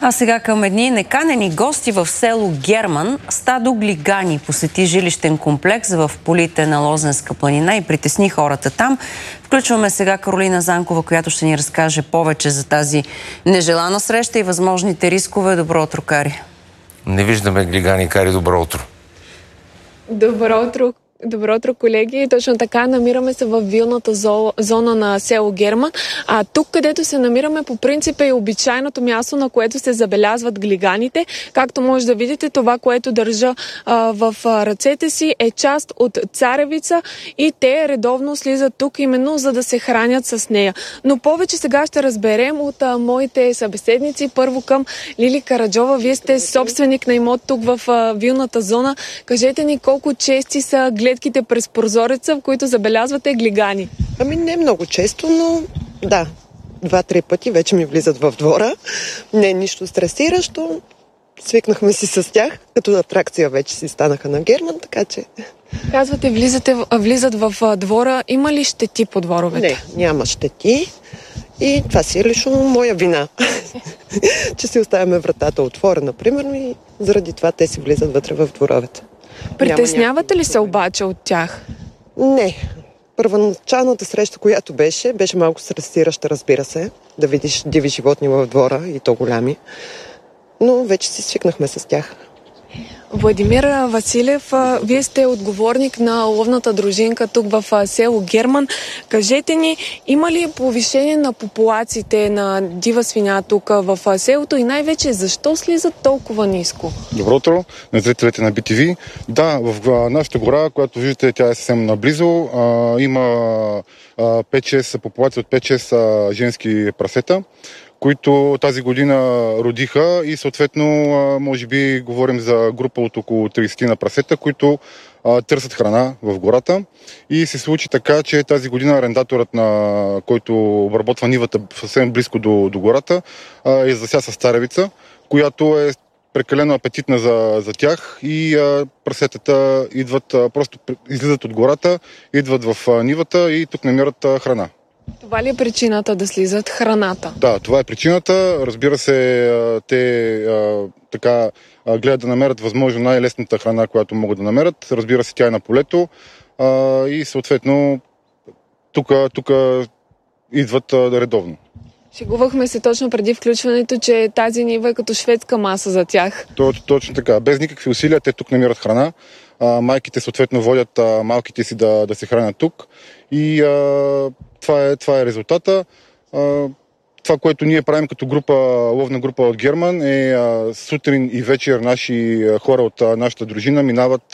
А сега към едни неканени гости в село Герман. Стадо глигани посети жилищен комплекс в полите на Лозенска планина и притесни хората там. Включваме сега Каролина Занкова, която ще ни разкаже повече за тази нежелана среща и възможните рискове. Добро утро, Кари. Не виждаме глигани, Кари. Добро утро. Добро утро. Добро утро, колеги. Точно така, намираме се в вилната зона на село Герман. А тук, където се намираме, по принцип е обичайното място, на което се забелязват глиганите. Както може да видите, това, което държа в ръцете си, е част от царевица и те редовно слизат тук именно за да се хранят с нея. Но повече сега ще разберем от моите събеседници. Първо към Лили Караджова. Вие сте собственик на имот тук в вилната зона. Кажете ни колко чести са гледките през прозореца, в които забелязвате глигани. Ами не много често, но да, 2-3 пъти вече ми влизат в двора. Не е нищо стресиращо. Свикнахме си с тях. Като атракция вече си станаха на Герман, така че... Казвате, влизат в двора. Има ли щети по дворовете? Не, няма щети. И това си е лично моя вина. Че си оставяме вратата отворена, примерно, и заради това те си влизат вътре в дворовете. Притеснявате ли се обаче от тях? Не. Първоначалната среща, която беше малко стресираща, разбира се, да видиш диви животни в двора и то голями. Но вече си свикнахме с тях. Владимир Василев, вие сте отговорник на ловната дружинка тук в село Герман. Кажете ни, има ли повишение на популациите на дива свиня тук в селото и най-вече защо слизат толкова ниско? Добро утро на зрителите на BTV. Да, в нашата гора, която виждате, тя е съвсем наблизо, има 5-6 популация от 5-6 женски прасета, които тази година родиха и съответно, може би, говорим за група от около 30 на прасета, които търсят храна в гората. И се случи така, че тази година арендаторът, на който обработва нивата съвсем близко до гората, е зася с царевица, която е прекалено апетитна за тях и прасетата просто излизат от гората, идват в нивата и тук намират храна. Това ли е причината да слизат храната? Да, това е причината. Разбира се, те така гледат да намерят възможно най-лесната храна, която могат да намерят. Разбира се, тя е на полето и съответно тук идват редовно. Шегувахме се точно преди включването, че тази нива е като шведска маса за тях. Точно така. Без никакви усилия те тук намират храна. Майките съответно водят малките си да се хранят тук и това е резултата. Това, което ние правим като ловна група от Герман е сутрин и вечер наши хора от нашата дружина минават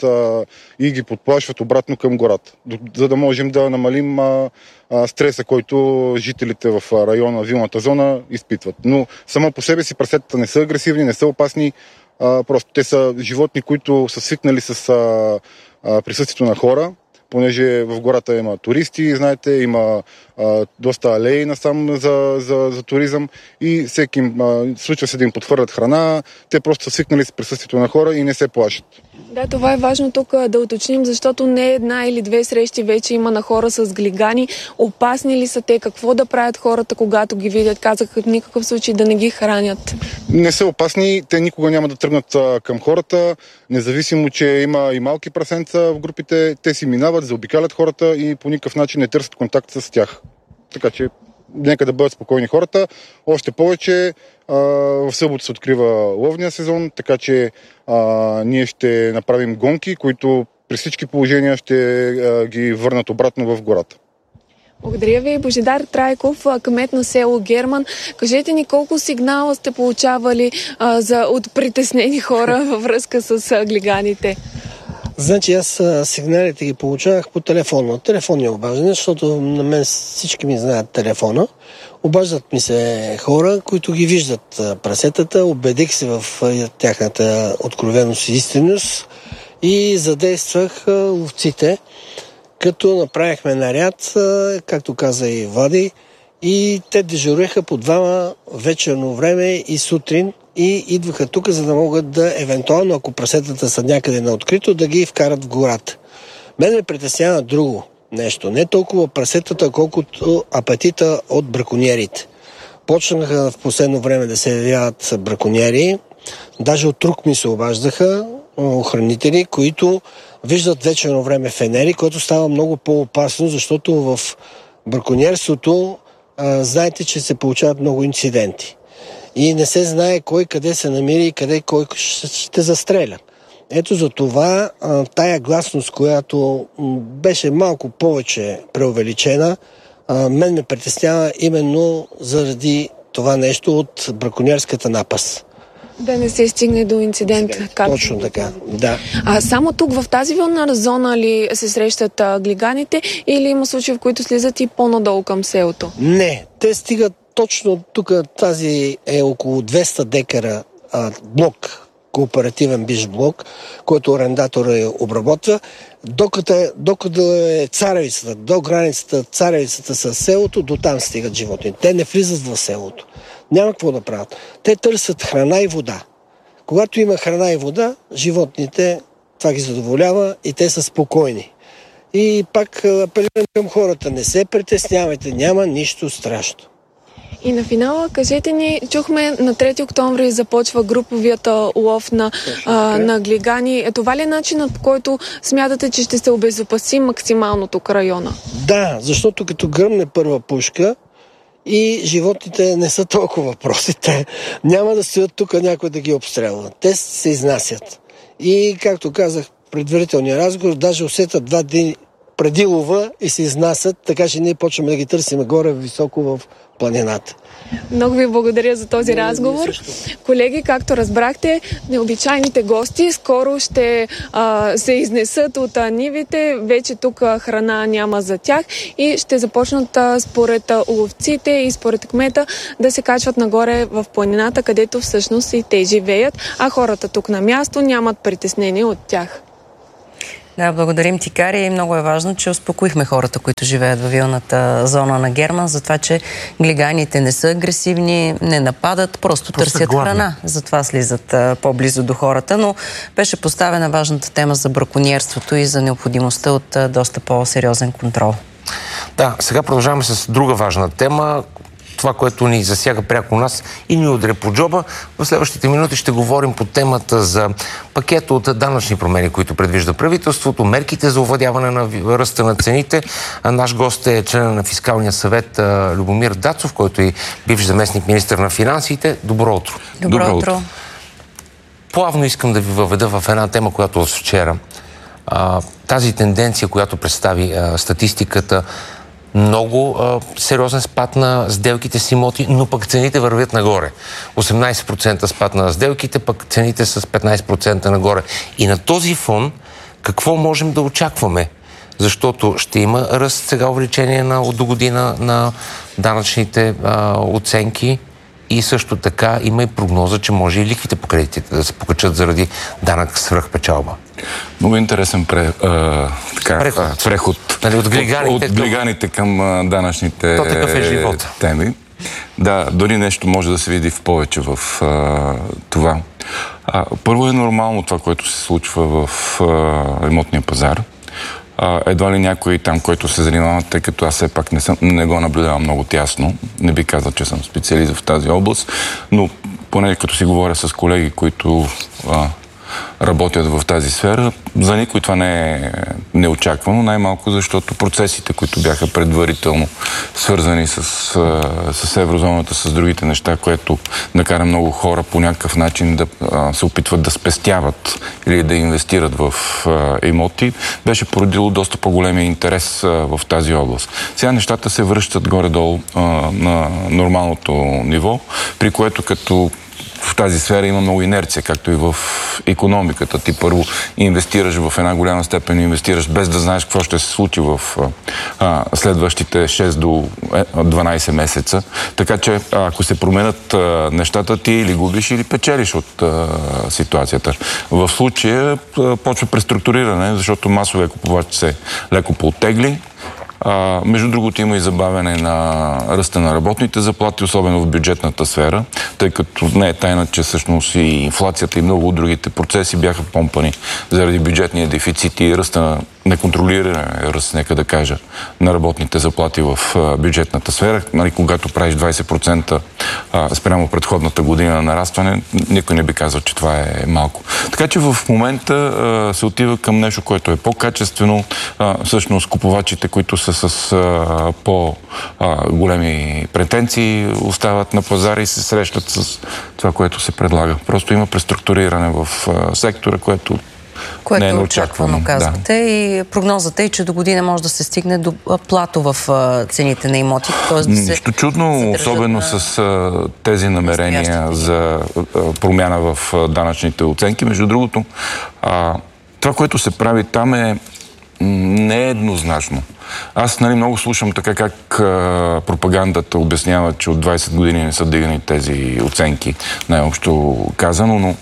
и ги подплашват обратно към гората, за да можем да намалим стреса, който жителите в района, вилната зона изпитват. Но само по себе си прасетата не са агресивни, не са опасни, просто те са животни, които са свикнали с присъствието на хора, понеже в гората има туристи, знаете, има доста алеи насам за туризъм и всеки случва се да им подхвърлят храна, те просто са свикнали с присъствието на хора и не се плашат. Да, това е важно тук да уточним, защото не една или две срещи вече има на хора с глигани. Опасни ли са те? Какво да правят хората, когато ги видят? Казах в никакъв случай да не ги хранят. Не са опасни, те никога няма да тръгнат към хората, независимо, че има и малки прасенца в групите, те си минават, заобикалят хората и по никакъв начин не търсят контакт с тях. Така че нека да бъдат спокойни хората. Още повече в събота се открива ловния сезон, така че ние ще направим гонки, които при всички положения ще ги върнат обратно в гората. Благодаря ви, Божидар Трайков, кмет на село Герман. Кажете ни колко сигнала сте получавали от притеснени хора във връзка с глиганите? Значи аз сигналите ги получавах по телефона. Телефонни обаждане, защото на мен всички ми знаят телефона. Обаждат ми се хора, които ги виждат прасетата. Убедих се в тяхната откровеност и истинност и задействах ловците, като направихме наряд, както каза и Влади, и те дежуреха по двама вечерно време и сутрин и идваха тук, за да могат да, евентуално, ако прасетата са някъде на открито, да ги вкарат в гората. Мен ме притеснява друго нещо. Не толкова прасетата, колкото апетита от бракониерите. почнаха в последно време да се явяват браконьери. Даже от Трук ми се обаждаха охранители, които виждат вечерно време фенери, което става много по-опасно, защото в браконьерството знаете, че се получават много инциденти. И не се знае кой къде се намира и къде кой ще застреля. Ето за това тая гласност, която беше малко повече преувеличена, мен ме притеснява именно заради това нещо от браконьерската напаст. Да не се стигне до инцидент. Точно така, да. Само тук в тази вилна зона ли се срещат глиганите или има случаи, в които слизат и по-надолу към селото? Не, те стигат точно тук. Тази е около 200 декара блок, кооперативен биш блок, който арендатора обработва. Докъде е Царевицата, до границата Царевицата с селото, до там стигат животни. Те не влизат в селото. Няма какво да правят. Те търсят храна и вода. Когато има храна и вода, животните това ги задоволява и те са спокойни. И пак апелирам към хората, не се притеснявайте, няма нищо страшно. И на финала, кажете ни, чухме на 3 октомври започва груповията лов на глигани. Това ли е начинът, по който смятате, че ще се обезопаси максимално тук района? Да, защото като гръмне първа пушка и животните не са толкова простите, няма да стоят тук някой да ги обстрелва. Те се изнасят. И, както казах, предварителния разговор, даже усетят 2 дни преди лова и се изнасят, така че ние почваме да ги търсим горе високо в планината. Много ви благодаря за този разговор. Колеги, както разбрахте, необичайните гости скоро ще се изнесат от нивите. Вече тук храна няма за тях и ще започнат според ловците и според кмета да се качват нагоре в планината, където всъщност и те живеят, а хората тук на място нямат притеснение от тях. Да, благодарим ти, Кари. И много е важно, че успокоихме хората, които живеят във вилната зона на Герман, за това, че глиганите не са агресивни, не нападат, просто търсят храна. Затова слизат по-близо до хората. Но беше поставена важната тема за браконьерството и за необходимостта от доста по-сериозен контрол. Да, сега продължаваме с друга важна тема. Това, което ни засяга пряко нас и ни удря по джоба. В следващите минути ще говорим по темата за пакета от данъчни промени, които предвижда правителството, мерките за овладяване на ръста на цените. Наш гост е член на Фискалния съвет Любомир Дацов, който е бивш заместник министър на финансите. Добро утро. Добро утро. Плавно искам да ви въведа в една тема, която от вчера. Тази тенденция, която представи статистиката, много сериозен спад на сделките с имоти, но пък цените вървят нагоре. 18% спад на сделките, пък цените с 15% нагоре. И на този фон какво можем да очакваме? Защото ще има ръст сега, увеличение от до година на данъчните оценки и също така има и прогноза, че може и лихвите по кредитите да се покачат заради данък свръхпечалба. Много интересен преход нали, от глиганите към данъчните теми. Да, дори нещо може да се види в повече в това. Първо е нормално това, което се случва в имотния пазар. Едва ли някой там, който се занимава, тъй като аз все пак не го наблюдавам много тясно. Не би казал, че съм специалист в тази област, но поне като си говоря с колеги, които работят в тази сфера, за никой това не е неочаквано, най-малко защото процесите, които бяха предварително свързани с еврозоната, с другите неща, което накара много хора по някакъв начин да се опитват да спестяват или да инвестират в имоти, беше породило доста по-големия интерес в тази област. Сега нещата се връщат горе-долу на нормалното ниво, при което като в тази сфера има много инерция, както и в икономиката. Ти първо инвестираш в една голяма степен, инвестираш без да знаеш какво ще се случи в следващите 6 до 12 месеца. Така че, ако се променят нещата, ти или губиш, или печелиш от ситуацията. В случая почва преструктуриране, защото масовия купувач се леко пооттегли. Между другото има и забавяне на ръста на работните заплати, особено в бюджетната сфера, тъй като не е тайна, че всъщност и инфлацията и много от другите процеси бяха помпани заради бюджетния дефицит и ръста неконтролиран ръст, нека да кажа, на работните заплати в бюджетната сфера. Нали, когато правиш 20% спрямо предходната година на нарастване, никой не би казал, че това е малко. Така че в момента се отива към нещо, което е по-качествено. Всъщност купувачите, които са с по-големи претенции, остават на пазара и се срещат с това, което се предлага. Просто има преструктуриране в сектора, което не е очаквано, казвате. Да. И прогнозата е, че до година може да се стигне до плато в цените на имоти. Нищо чудно, особено с тези намерения за промяна в данъчните оценки. Между другото, това, което се прави там не е еднозначно. Аз много слушам така как пропагандата обяснява, че от 20 години не са дигани тези оценки, най-общо казано, но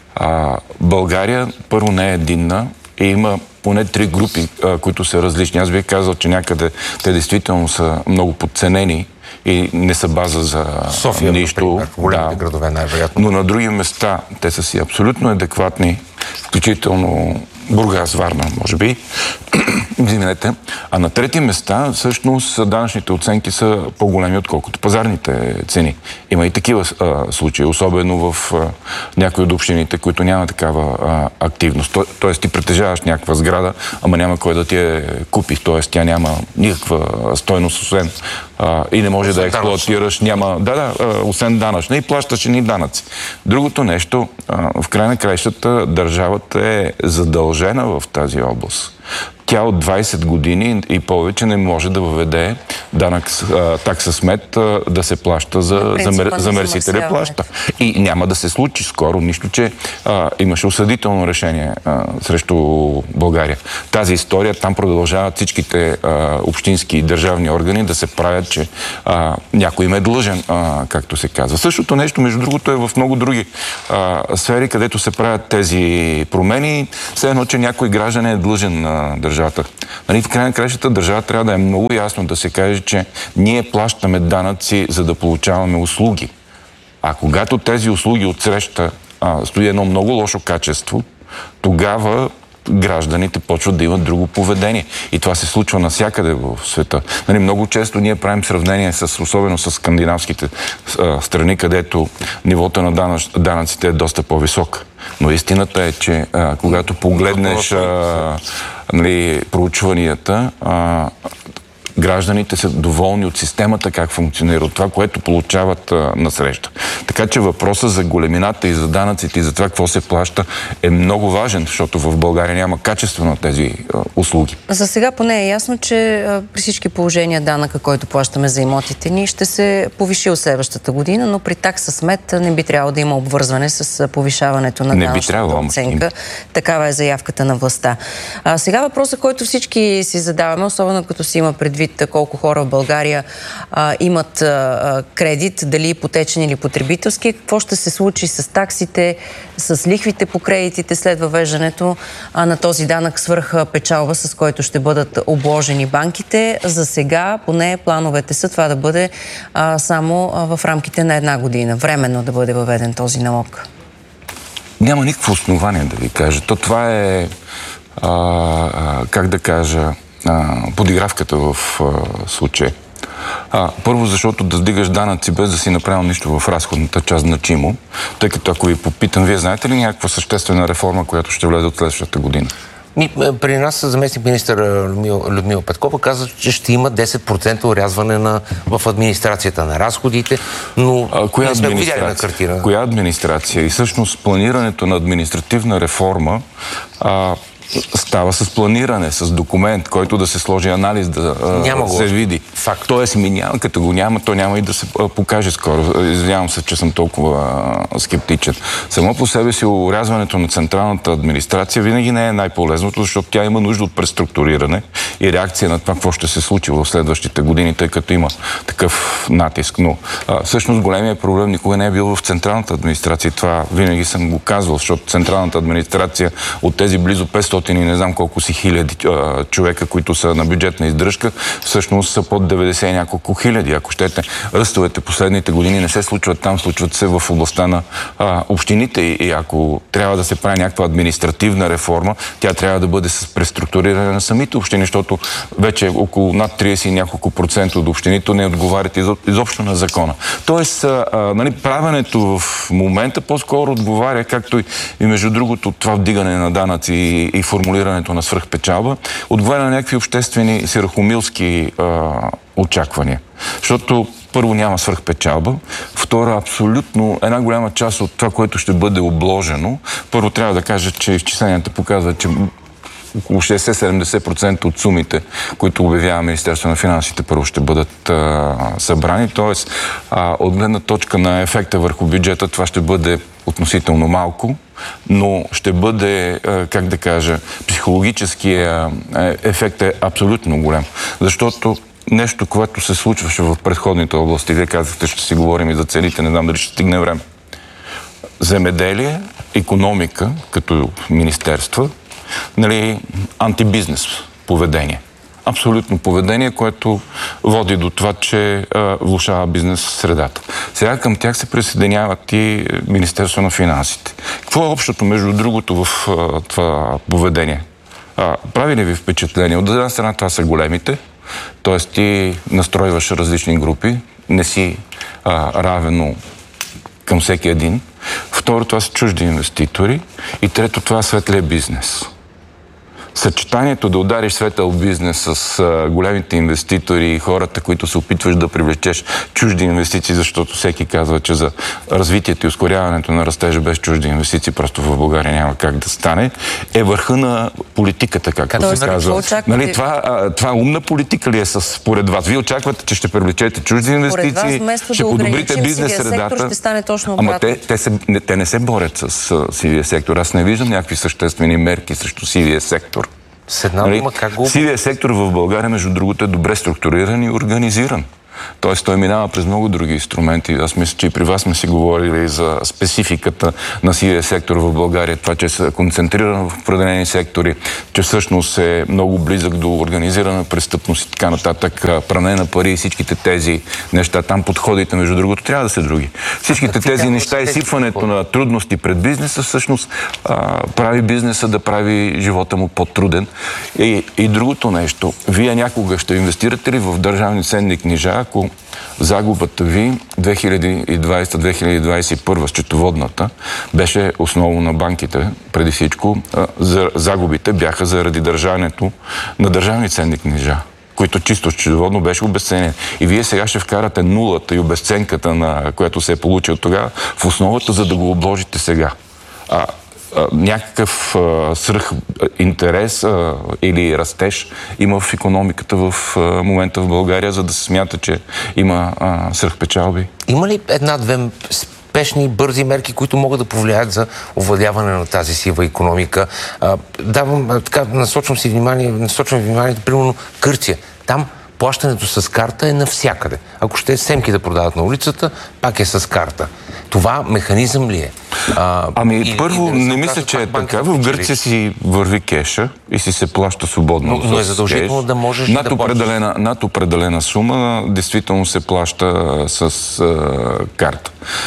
България първо не е единна и има поне 3 групи, които са различни. Аз бих казал, че някъде те действително са много подценени и не са база за София, нищо. Например, големите градове най-вероятно. Но на други места те са си абсолютно адекватни, включително Бургас, Варна, може би. Извинете. А на трети места, всъщност, данъчните оценки са по-големи, отколкото пазарните цени. Има и такива случаи, особено в някои от общините, които няма такава активност. Тоест, ти притежаваш някаква сграда, ама няма кой да ти я купи. Тоест, тя няма никаква стойност, освен и не може да експлоатираш. Няма, освен данъчна и плащаш ни данъци. Другото нещо, в край на краищата, държавата е задължена в тази област. Тя от 20 години и повече не може да въведе данък, такса смет да се плаща за замърсителя плаща. И няма да се случи скоро, нищо, че имаше осъдително решение срещу България. Тази история, там продължават всичките общински и държавни органи да се правят, че някой им е длъжен, както се казва. Същото нещо, между другото, е в много други сфери, където се правят тези промени. Все едно, че някой граждан е длъжен на държавата. Нали, в край на краищата държавата трябва да е много ясно да се каже, че ние плащаме данъци, за да получаваме услуги. А когато тези услуги отсреща стои едно много лошо качество, тогава гражданите почват да имат друго поведение. И това се случва навсякъде в света. Нали, много често ние правим сравнение особено с скандинавските страни, където нивото на данъците е доста по-висок. Но истината е, че когато погледнеш проучванията, гражданите са доволни от системата, как функционира, от това, което получават насреща. Така че въпросът за големината и за данъците и за това какво се плаща е много важен, защото в България няма качество на тези услуги. За сега поне е ясно, че при всички положения данъка, който плащаме за имотите ни, ще се повиши от следващата година, но при такса смет не би трябвало да има обвързване с повишаването на данъчната оценка. Такава е заявката на властта. Сега въпросът, който всички си задаваме, особено като си има предвид колко хора в България имат кредит, дали ипотечен или потребителски, какво ще се случи с таксите, с лихвите по кредитите след въвеждането на този данък свръх печалба, с който ще бъдат обложени банките. За сега, поне плановете са това да бъде само в рамките на 1 година. Временно да бъде въведен този налог. Няма никакво основание да ви кажа. Това е, как да кажа, подигравката в случая. Първо, защото да вдигаш данъци без да си направил нищо в разходната част значимо, тъй като ако ви попитам, вие знаете ли някаква съществена реформа, която ще влезе от следващата година? При нас заместник министър Людмила Петкова каза, че ще има 10% урязване в администрацията на разходите, но не сме видяли на картина. Коя администрация? И всъщност планирането на административна реформа става с планиране, с документ, който да се сложи анализ, да се види. Факт. Тоест, като го няма, то няма и да се покаже скоро. Извинявам се, че съм толкова скептичен. Само по себе си урязването на централната администрация винаги не е най-полезното, защото тя има нужда от преструктуриране и реакция на това, какво ще се случи в следващите години, тъй като има такъв натиск. Но всъщност големият проблем никога не е бил в централната администрация. Това винаги съм го казвал, защото централната администрация от тези близо 500 500 и не знам колко си хиляди човека, които са на бюджетна издръжка, всъщност са под 90 и няколко хиляди. Ако щете, ръстовете последните години не се случват там, случват се в областта на общините и ако трябва да се прави някаква административна реформа, тя трябва да бъде с преструктуриране на самите общини, защото вече около над 30 и няколко процента от общините не отговарят изобщо на закона. Тоест, правенето в момента по-скоро отговаря, както и между другото това вдигане на данъци и формулирането на свръхпечалба, отговаря на някакви обществени сирахомилски очаквания. Защото първо няма свръхпечалба, второ абсолютно една голяма част от това, което ще бъде обложено, първо трябва да кажа, че изчисленията показват, че около 60-70% от сумите, които обявява Министерство на финансите, първо ще бъдат събрани. Тоест, от гледна точка на ефекта върху бюджета, това ще бъде относително малко, но ще бъде, как да кажа, психологическия ефект е абсолютно голям. Защото нещо, което се случваше в предходните области, вие казахте, ще си говорим и за целите, не знам дали ще стигне време. Земеделие, икономика, като министерства, антибизнес поведение. Абсолютно поведение, което води до това, че влошава бизнес средата. Сега към тях се присъединяват и Министерство на финансите. Какво е общото, между другото, в това поведение? Прави ли ви впечатление? От една страна това са големите, т.е. ти настройваш различни групи, не си равено към всеки един. Второ, това са чужди инвеститори. И трето, това е светлия бизнес. Съчетанието да удариш светъл бизнес с големите инвеститори и хората, които се опитваш да привлечеш чужди инвестиции, защото всеки казва, че за развитието и ускоряването на растежа без чужди инвестиции просто в България няма как да стане, е върха на политиката, както се казва. Това умна политика ли е според вас? Вие очаквате, че ще привлечете чужди инвестиции, ще подобрите бизнес средата. Ще стане точно обратно. Ама те не се борят с сивия сектор. Аз не виждам някакви съществени мерки срещу сивия сектор. Сивия сектор в България, между другото, е добре структуриран и организиран. Тоест, той минава през много други инструменти. Аз мисля, че и при вас сме си говорили за спецификата на сивия сектор в България. Това, че се концентриран в определени сектори, че всъщност е много близък до организирана престъпност и така нататък, пране на пари и всичките тези неща. Там подходите, между другото, трябва да са други. Всичките тези неща и сипването на трудности пред бизнеса всъщност прави бизнеса да прави живота му по-труден. И другото нещо. Вие някога ще инвестирате ли в държавни ценни книжа, ако загубата ви 2020-2021 счетоводната беше основно на банките, преди всичко, загубите бяха заради държането на държавни ценни книжа, които чисто счетоводно беше обезценен. И вие сега ще вкарате нулата и обезценката, на която се е получил тогава, в основата, за да го обложите сега. Някакъв свръхинтерес или растеж има в икономиката в момента в България, за да се смята, че има свръхпечалби? Има ли една-две спешни, бързи мерки, които могат да повлияят за овладяване на тази сива икономика? Насочвам вниманието, примерно Гърция. Там плащането с карта е навсякъде. Ако ще семки да продават на улицата, пак е с карта. Това механизъм ли е? Първо, не мисля, че е така. В Гърция си върви кеша и си се плаща свободно. Но е задължително да можеш над определена сума, действително се плаща с карта.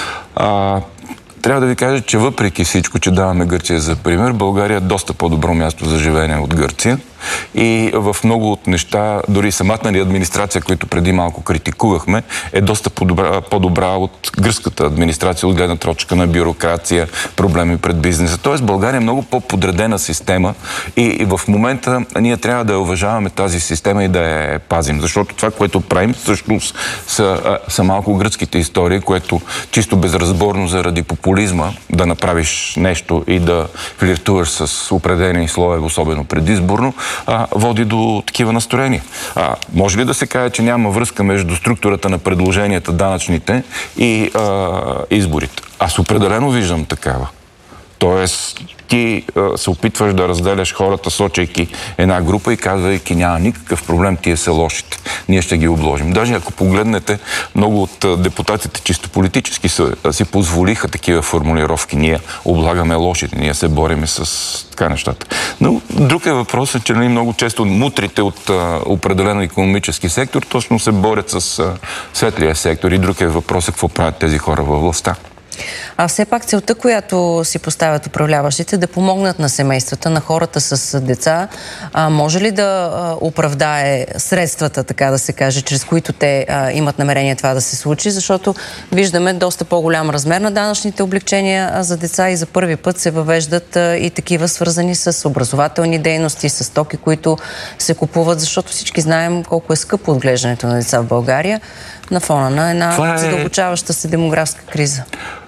Трябва да ви кажа, че въпреки всичко, че даваме Гърция за пример, България е доста по-добро място за живеене от Гърция. И в много от неща, дори самата администрация, които преди малко критикувахме, е доста по-добра от гръцката администрация, от гледна точка на бюрокрация, проблеми пред бизнеса. Тоест България е много по-подредена система и в момента ние трябва да уважаваме тази система и да я пазим. Защото това, което правим, всъщност са малко гръцките истории, което чисто безразборно заради популизма да направиш нещо и да флиртуваш с определени слоеве, особено предизборно, води до такива настроения. Може ли да се каже, че няма връзка между структурата на предложенията данъчните и изборите? Аз определено виждам такава. Тоест, ти се опитваш да разделяш хората, сочейки една група и казвайки, няма никакъв проблем, тия са лошите. Ние ще ги обложим. Даже ако погледнете, много от депутатите чисто политически си позволиха такива формулировки. Ние облагаме лошите, ние се бориме с така нещата. Но друг е въпросът, че много често мутрите от определено икономически сектор точно се борят с светлия сектор и друг е въпросът какво правят тези хора във властта. А все пак целта, която си поставят управляващите, да помогнат на семействата, на хората с деца, може ли да оправдае средствата, така да се каже, чрез които те имат намерение това да се случи? Защото виждаме доста по-голям размер на данъчните облекчения за деца и за първи път се въвеждат и такива свързани с образователни дейности, с стоки, които се купуват, защото всички знаем колко е скъпо отглеждането на деца в България на фона на една задълбочаваща се демографска криза.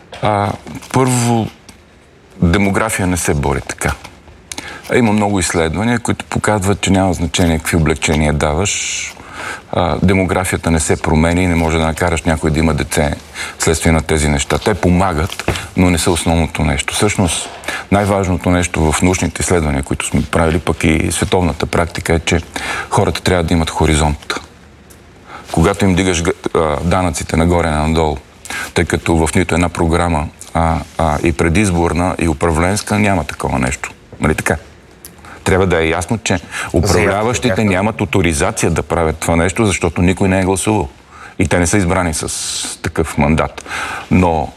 Първо, демография не се бори така. Има много изследвания, които показват, че няма значение какви облегчения даваш. Демографията не се промени и не може да накараш някой да има дете вследствие на тези неща. Те помагат, но не са основното нещо. Всъщност, най-важното нещо в научните изследвания, които сме правили, пък и световната практика е, че хората трябва да имат хоризонт. Когато им дигаш данъците нагоре-надолу, тъй като в нито една програма и предизборна, и управленска няма такова нещо. Нали така? Трябва да е ясно, че управляващите нямат оторизация да правят това нещо, защото никой не е гласувал. И те не са избрани с такъв мандат. Но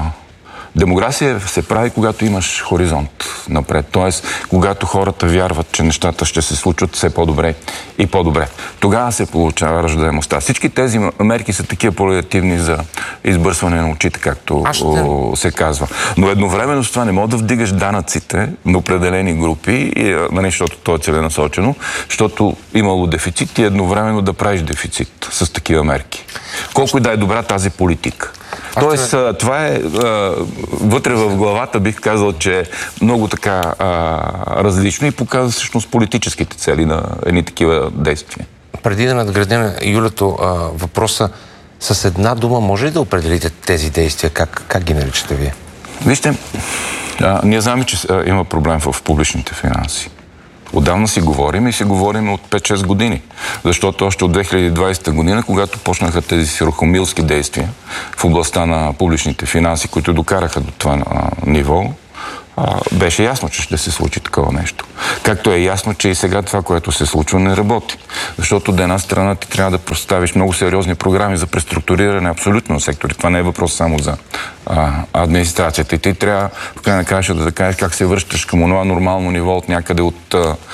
демография се прави, когато имаш хоризонт напред. Тоест, когато хората вярват, че нещата ще се случват все по-добре и по-добре. Тогава се получава раждаемостта. Всички тези мерки са такива палиативни за избърсване на очите, както се казва. Но едновременно с това не мога да вдигаш данъците на определени групи, защото то е целенасочено, защото имало дефицит и едновременно да правиш дефицит с такива мерки. Колко и да е добра тази политика. Тоест, това е вътре в главата, бих казал, че е много така различно и показва всъщност политическите цели на едни такива действия. Преди да надградим, Юлето, въпроса с една дума, може ли да определите тези действия? Как ги наричате вие? Вижте, ние знаем, че има проблем в публичните финанси. Отдавна си говорим и си говорим от 5-6 години. Защото още от 2020 година, когато почнаха тези сирохомилски действия в областта на публичните финанси, които докараха до това ниво, беше ясно, че ще се случи такова нещо. Както е ясно, че и сега това, което се случва, не работи. Защото от една страна ти трябва да поставиш много сериозни програми за преструктуриране абсолютно на сектори. Това не е въпрос само за администрацията. И ти трябва в край на краищата да кажеш как се връщаш към онова нормално ниво от някъде от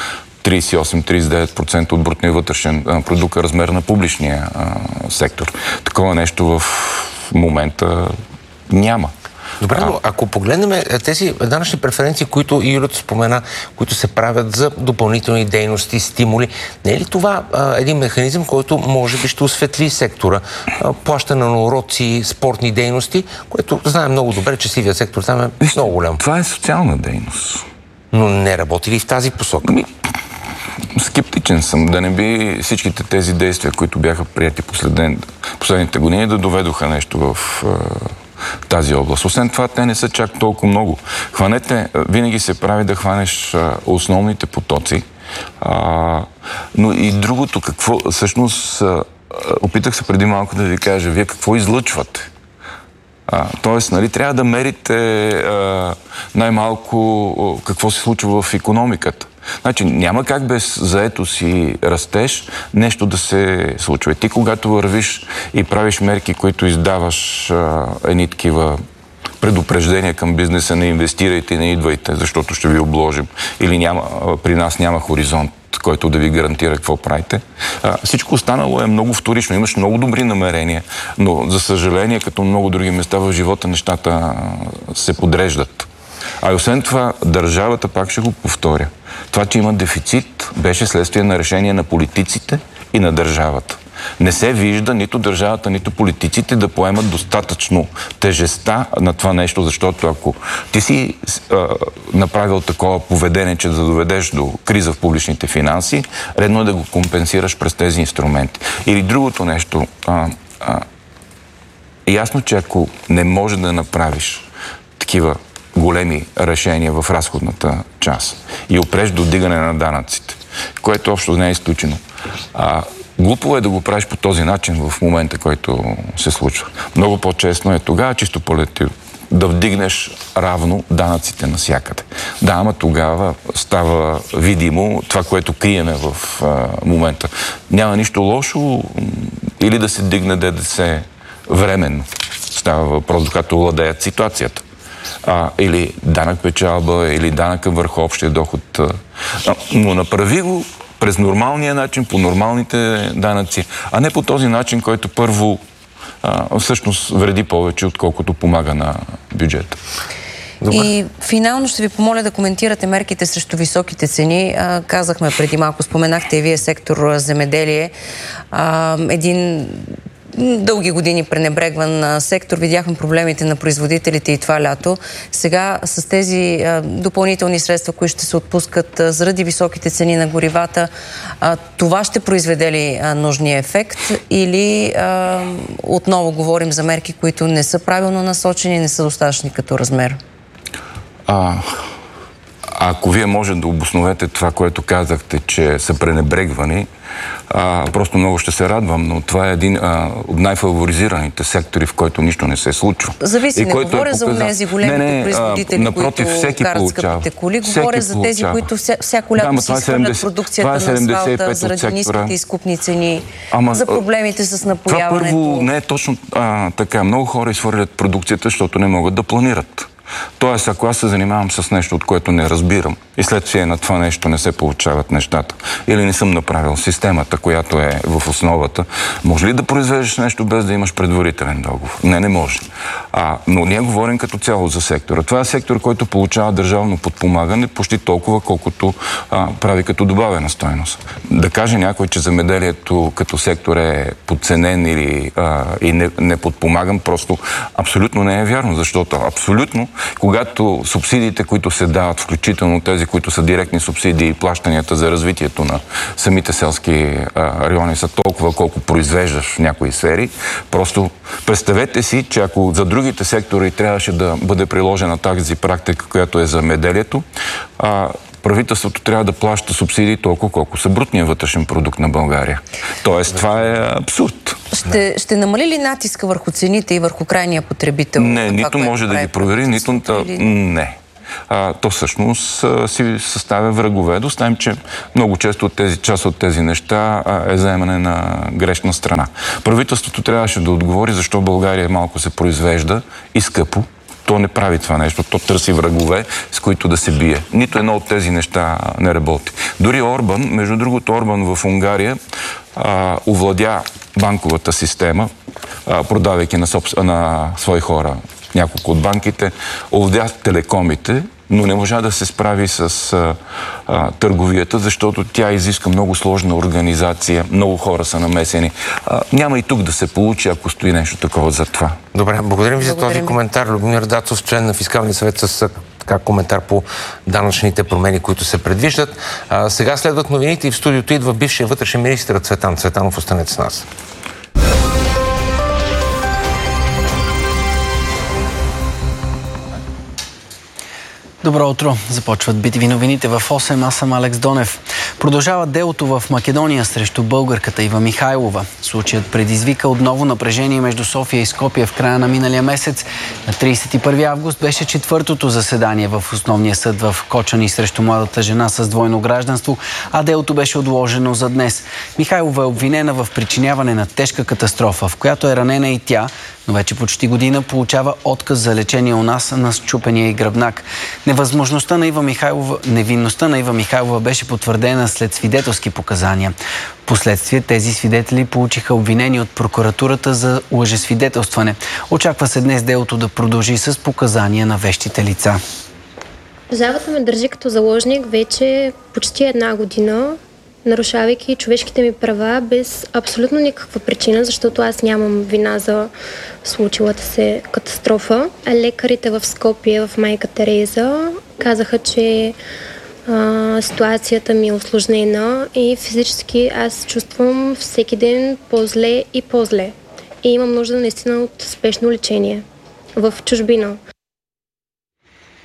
38-39% от брутния вътрешен продукт, размер на публичния сектор. Такова нещо в момента няма. Добре, но ако погледнем тези данъчни преференции, които и Юлето спомена, които се правят за допълнителни дейности, стимули, не е ли това един механизъм, който може би ще осветли сектора? Плащане на уроци, спортни дейности, което знаем много добре, че сивият сектор там е много голям. Това е социална дейност. Но не работи ли в тази посока? Скептичен съм да не би всичките тези действия, които бяха прияти последните години, да доведоха нещо в тази област. Освен това, те не са чак толкова много. Винаги се прави да хванеш основните потоци, но и другото, какво, всъщност, опитах се преди малко да ви кажа, вие какво излъчвате? Тоест, нали, трябва да мерите най-малко какво се случва в икономиката. Значи няма как без заетост и растеж нещо да се случва. И ти, когато вървиш и правиш мерки, които издаваш едни такива предупреждения към бизнеса, не инвестирайте, не идвайте, защото ще ви обложим, или при нас няма хоризонт, който да ви гарантира какво правите. Всичко останало е много вторично. Имаш много добри намерения, но за съжаление, като много други места в живота, нещата се подреждат. А и освен това, държавата, пак ще го повторя, това, че има дефицит, беше следствие на решение на политиците и на държавата. Не се вижда нито държавата, нито политиците да поемат достатъчно тежеста на това нещо, защото ако ти си направил такова поведение, че да доведеш до криза в публичните финанси, редно е да го компенсираш през тези инструменти. Или другото нещо, ясно, че ако не може да направиш такива големи решения в разходната част и опреш до вдигане на данъците, което общо не е изключено. Глупо е да го правиш по този начин в момента, който се случва. Много по-честно е тогава, чисто полетиво, да вдигнеш равно данъците навсякъде. Да, ама тогава става видимо това, което криеме в момента. Няма нищо лошо или да се дигне ДДС временно. Става въпрос, докато владеят ситуацията. Или данък печалба, или данъка върху общия доход. Но направи го през нормалния начин, по нормалните данъци, а не по този начин, който първо всъщност вреди повече, отколкото помага на бюджета. Добре. И финално ще ви помоля да коментирате мерките срещу високите цени. Казахме преди малко, споменахте и вие сектор земеделие. Един дълги години пренебрегван сектор. Видяхме проблемите на производителите и това лято. Сега с тези допълнителни средства, които ще се отпускат заради високите цени на горивата, това ще произведе ли нужния ефект или отново говорим за мерки, които не са правилно насочени и не са достатъчни като размер? Ако вие може да обосновете това, което казахте, че са пренебрегвани, просто много ще се радвам, но това е един от най-фаворизираните сектори, в който нищо не се случва. Зависи, не говоря за тези големите производители, напротив, които карат скъпите коли. Говоря за тези, които всяко лято си изхвърлят продукцията на асфалта заради ниските изкупни цени, за проблемите с напояването. Това първо не е точно така. Много хора изхвърлят продукцията, защото не могат да планират. Тоест, ако аз се занимавам с нещо, от което не разбирам и следствие на това нещо не се получават нещата, или не съм направил системата, която е в основата, може ли да произвеждаш нещо без да имаш предварителен договор? Не може. Но ние говорим като цяло за сектора. Това е сектор, който получава държавно подпомагане почти толкова, колкото прави като добавена стойност. Да каже някой, че земеделието като сектор е подценен и не подпомаган, просто абсолютно не е вярно, защото абсолютно, когато субсидиите, които се дават, включително тези, които са директни субсидии и плащанията за развитието на самите селски райони са толкова, колко произвеждаш в някои сфери, просто представете си, че ако за другите сектори трябваше да бъде приложена тази практика, която е за земеделието, правителството трябва да плаща субсидии толкова, колко са брутния вътрешен продукт на България. Тоест, това е абсурд. Ще намали ли натиска върху цените и върху крайния потребител? Не, нито може да ги провери, нито... Не. То всъщност си съставя врагове. Доставим, че много често част от тези неща е заемане на грешна страна. Правителството трябваше да отговори защо България малко се произвежда и скъпо. То не прави това нещо, то търси врагове, с които да се бие. Нито едно от тези неща не работи. Дори Орбан, между другото Орбан в Унгария, овладя банковата система, продавайки на свои хора няколко от банките, овладя телекомите, но не можа да се справи с търговията, защото тя изиска много сложна организация, много хора са намесени. Няма и тук да се получи, ако стои нещо такова за това. Добре, благодарим ви за този коментар. Любомир Дацов, член на Фискалния съвет, с коментар по данъчните промени, които се предвиждат. Сега следват новините и в студиото идва бившия вътрешен министър Цветан Цветанов. Останете с нас. Добро утро! Започват битови новините в 8. Аз съм Алекс Донев. Продължава делото в Македония срещу българката Ива Михайлова. Случаят предизвика отново напрежение между София и Скопие в края на миналия месец. На 31 август беше четвъртото заседание в основния съд в Кочани срещу младата жена с двойно гражданство, а делото беше отложено за днес. Михайлова е обвинена в причиняване на тежка катастрофа, в която е ранена и тя, но вече почти година получава отказ за лечение у нас на счупения и гръбнак. Невинността на Ива Михайлова беше потвърдена след свидетелски показания. Впоследствие тези свидетели получиха обвинение от прокуратурата за лъжесвидетелстване. Очаква се днес делото да продължи с показания на вещите лица. Държавата ме държи като заложник вече почти една година, нарушавайки човешките ми права без абсолютно никаква причина, защото аз нямам вина за случилата се катастрофа. Лекарите в Скопие, в Майка Тереза, казаха, че ситуацията ми е усложнена и физически аз чувствам всеки ден по-зле и по-зле. И имам нужда наистина от спешно лечение в чужбина.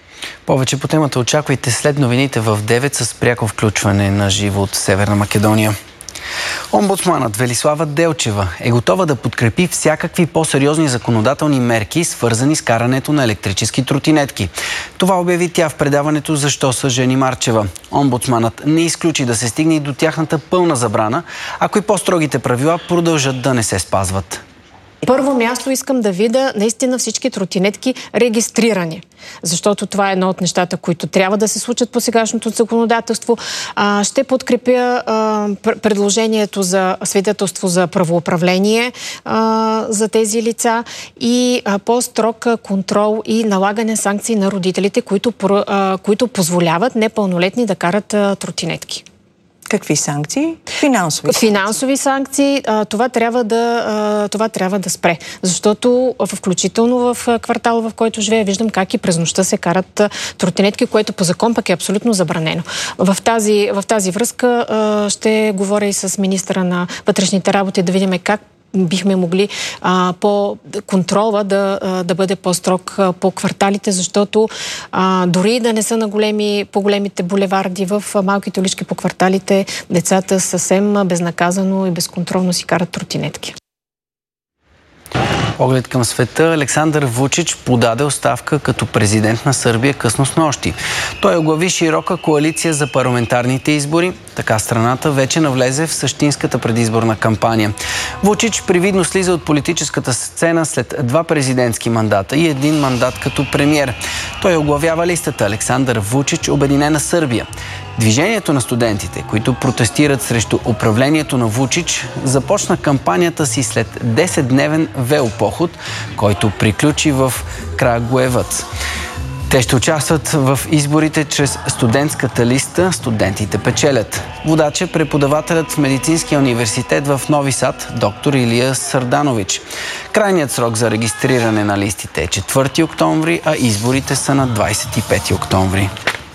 Повече по темата очаквайте след новините в 9 с пряко включване на живо от Северна Македония. Омбудсманът Велислава Делчева е готова да подкрепи всякакви по-сериозни законодателни мерки, свързани с карането на електрически тротинетки. Това обяви тя в предаването "Защо са Жени Марчева". Омбудсманът не изключи да се стигне и до тяхната пълна забрана, ако и по-строгите правила продължат да не се спазват. Първо място искам да видя наистина всички тротинетки регистрирани, защото това е едно от нещата, които трябва да се случат по сегашното законодателство. Ще подкрепя предложението за свидетелство за правоуправление за тези лица и по-строг контрол и налагане санкции на родителите, които позволяват непълнолетни да карат тротинетки. Какви санкции? Финансови санкции. Това трябва да спре. Защото включително в квартала, в който живея, виждам как и през нощта се карат тротинетки, което по закон пък е абсолютно забранено. В тази връзка ще говоря и с министъра на вътрешните работи да видим как бихме могли по контрола да бъде по-строг по кварталите, защото дори да не са на по-големите булеварди, в малките улички по кварталите, децата съвсем безнаказано и безконтролно си карат тротинетки. Поглед към света, Александър Вучич подаде оставка като президент на Сърбия късно снощи. Той оглави широка коалиция за парламентарните избори. Така страната вече навлезе в същинската предизборна кампания. Вучич привидно слиза от политическата сцена след 2 президентски мандата и 1 мандат като премиер. Той оглавява листата Александър Вучич, Обединена Сърбия. Движението на студентите, които протестират срещу управлението на Вучич, започна кампанията си след 10-дневен велопоход, който приключи в Крагуевац. Те ще участват в изборите чрез студентската листа "Студентите печелят". Водач е преподавателят в Медицинския университет в Нови Сад, доктор Илия Сърданович. Крайният срок за регистриране на листите е 4 октомври, а изборите са на 25 октомври.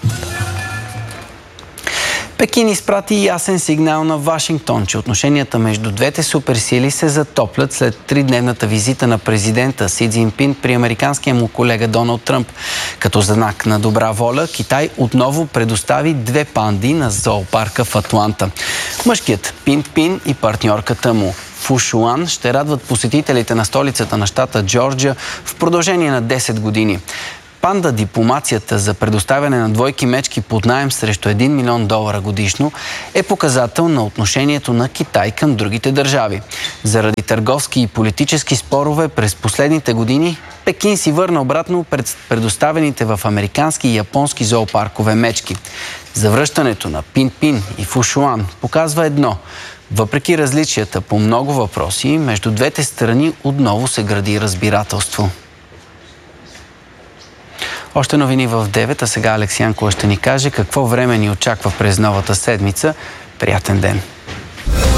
Пекин изпрати ясен сигнал на Вашингтон, че отношенията между двете суперсили се затоплят след 3-дневната визита на президента Си Цзинпин при американския му колега Доналд Тръмп. Като знак на добра воля, Китай отново предостави 2 панди на зоопарка в Атланта. Мъжкият Пин-Пин и партньорката му Фушуан ще радват посетителите на столицата на щата Джорджия в продължение на 10 години. Панда дипломацията за предоставяне на двойки мечки под наем срещу $1 милион годишно е показател на отношението на Китай към другите държави. Заради търговски и политически спорове през последните години Пекин си върна обратно пред предоставените в американски и японски зоопаркове мечки. Завръщането на Пин-Пин и Фушуан показва едно. Въпреки различията по много въпроси, между двете страни отново се гради разбирателство. Още новини в 9, а сега Алексиянкова ще ни каже какво време ни очаква през новата седмица. Приятен ден!